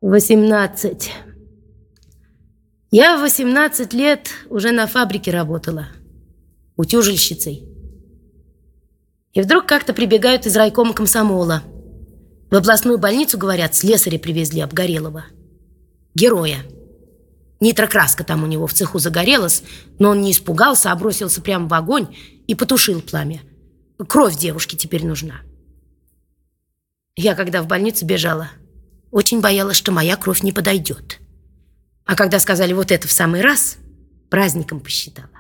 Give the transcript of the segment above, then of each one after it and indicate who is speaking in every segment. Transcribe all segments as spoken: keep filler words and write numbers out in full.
Speaker 1: Восемнадцать. Я в восемнадцать лет уже на фабрике работала, утюжильщицей. И вдруг как-то прибегают из райкома комсомола. В областную больницу, говорят, слесаря привезли обгорелого. Героя. Нитрокраска там у него в цеху загорелась, но он не испугался, а бросился прямо в огонь и потушил пламя. Кровь девушке теперь нужна. Я, когда в больницу бежала, очень боялась, что моя кровь не подойдет. А когда сказали вот это в самый раз, праздником посчитала.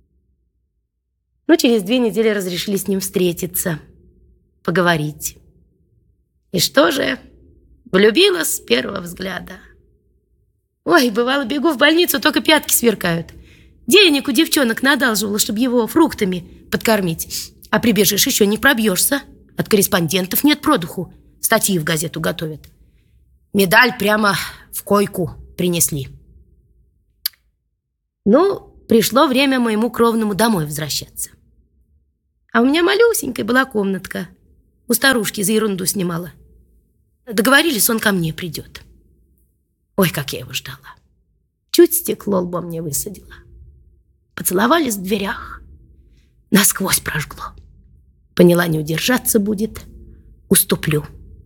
Speaker 1: Но через две недели разрешили с ним встретиться, поговорить. И что же? Влюбилась с первого взгляда. Ой, бывало, бегу в больницу, только пятки сверкают. Денег у девчонок надалживала, чтобы его фруктами подкормить. А прибежишь, еще не пробьешься. От корреспондентов нет продуху. Статьи в газету готовят. Медаль прямо в койку принесли. Ну, пришло время моему кровному домой возвращаться. А у меня малюсенькая была комнатка. У старушки за ерунду снимала. Договорились, он ко мне придет. Ой, как я его ждала. Чуть стекло лбом мне высадило. Поцеловались в дверях. Насквозь прожгло. Поняла, не удержаться будет. Уступлю.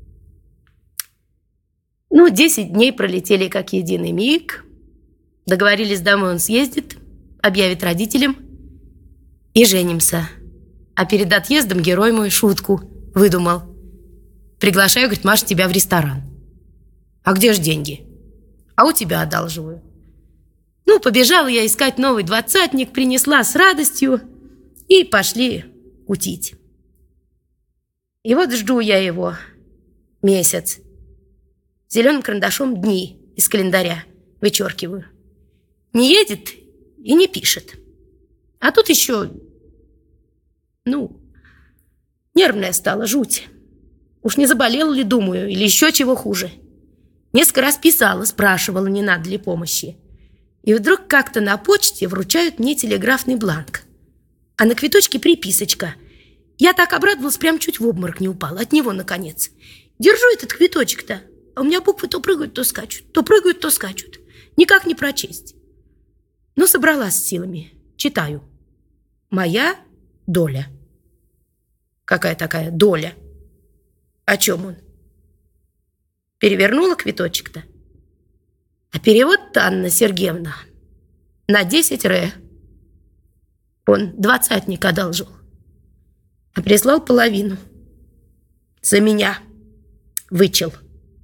Speaker 1: Ну, десять дней пролетели как единый миг. Договорились, домой он съездит, объявит родителям и женимся. А перед отъездом герой мой шутку выдумал. Приглашаю, говорит, Маша, тебя в ресторан. А где ж деньги? А у тебя одалживаю. Ну, побежала я искать новый двадцатник, принесла с радостью и пошли кутить. И вот жду я его месяц. Зеленым карандашом дни из календаря вычеркиваю. Не едет и не пишет. А тут еще, ну, нервная стала, жуть. Уж не заболела ли, думаю, или еще чего хуже. Несколько раз писала, спрашивала, не надо ли помощи. И вдруг как-то на почте вручают мне телеграфный бланк. А на квиточке приписочка. Я так обрадовалась, прям чуть в обморок не упала. От него, наконец. Держу этот квиточек-то. А у меня буквы то прыгают, то скачут. То прыгают, то скачут. Никак не прочесть. Но собралась с силами. Читаю. Моя доля. Какая такая доля? О чем он? Перевернула квиточек-то. А перевод Анна Сергеевна на десять ре. Он двадцатник одолжил. А прислал половину. За меня вычел.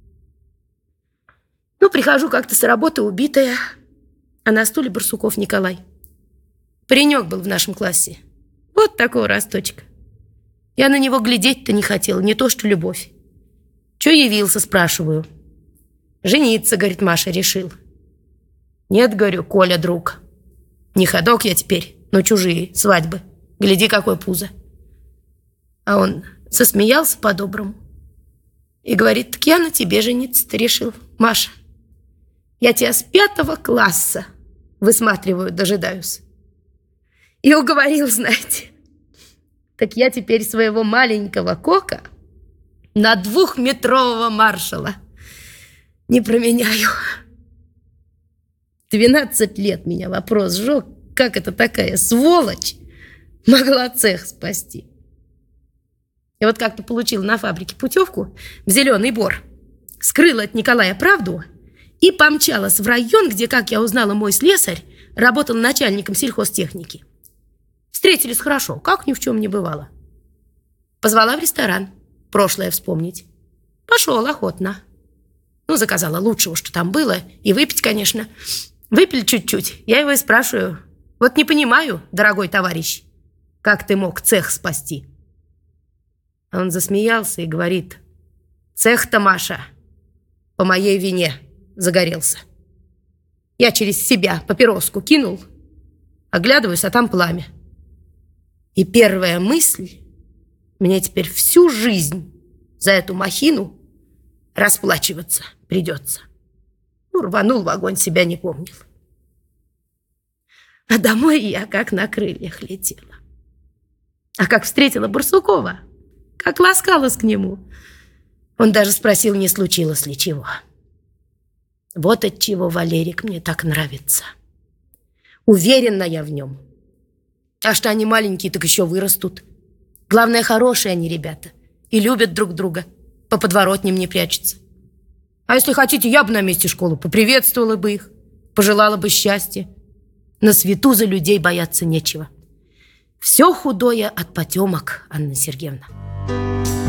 Speaker 1: Ну, прихожу как-то с работы убитая, а на стуле Барсуков Николай. Паренек был в нашем классе. Вот такого росточка. Я на него глядеть-то не хотела, не то что любовь. Че явился, спрашиваю. Жениться, говорит, Маша, решил. Нет, говорю, Коля, друг. Не ходок я теперь, но чужие свадьбы. Гляди, какое пузо. А он засмеялся по-доброму и говорит, так я на тебе жениться-то решил, Маша. Я тебя с пятого класса высматриваю, дожидаюсь. И уговорил, знаете. Так я теперь своего маленького Кока на двухметрового маршала не променяю. Двенадцать лет меня вопрос сжег, как это такая сволочь могла цех спасти. И вот как-то получила на фабрике путевку в Зеленый Бор, скрыла от Николая правду и помчалась в район, где, как я узнала, мой слесарь работал начальником сельхозтехники. Встретились хорошо, как ни в чем не бывало. Позвала в ресторан, прошлое вспомнить. Пошел охотно. Ну, заказала лучшего, что там было, и выпить, конечно. Выпили чуть-чуть. Я его и спрашиваю. Вот не понимаю, дорогой товарищ, как ты мог цех спасти? А он засмеялся и говорит, цех-то, Маша, по моей вине загорелся. Я через себя папироску кинул, оглядываюсь, а там пламя. И первая мысль, мне теперь всю жизнь за эту махину расплачиваться придется. Ну, рванул в огонь, себя не помнил. А домой я как на крыльях летела. А как встретила Барсукова, как ласкалась к нему. Он даже спросил, не случилось ли чего. Вот отчего Валерик мне так нравится. Уверена я в нем. А что они маленькие, так еще вырастут. Главное, хорошие они ребята. И любят друг друга. По подворотням не прячутся. А если хотите, я бы на месте школы поприветствовала бы их. Пожелала бы счастья. На свету за людей бояться нечего. Все худое от потемок, Анна Сергеевна.